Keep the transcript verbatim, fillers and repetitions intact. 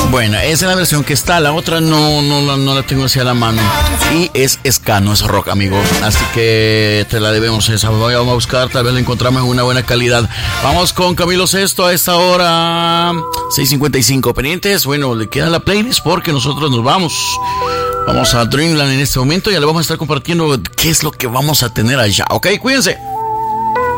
Bueno, esa es la versión que está. La otra no, no, no, no la tengo hacia la mano. Y es ska, no es rock, amigo. Así que te la debemos esa. Vamos a buscar, tal vez la encontramos en una buena calidad. Vamos con Camilo Sesto a esta hora. seis cincuenta y cinco pendientes. Bueno, le queda la playlist porque nosotros nos vamos. Vamos a Dreamland en este momento. Ya le vamos a estar compartiendo qué es lo que vamos a tener allá. Ok, cuídense.